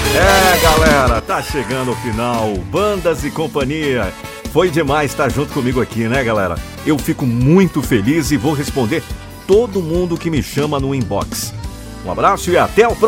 Galera, tá chegando o final, Bandas e Companhia. Foi demais estar junto comigo aqui, né, galera? Eu fico muito feliz e vou responder todo mundo que me chama no inbox. Um abraço e até o próximo.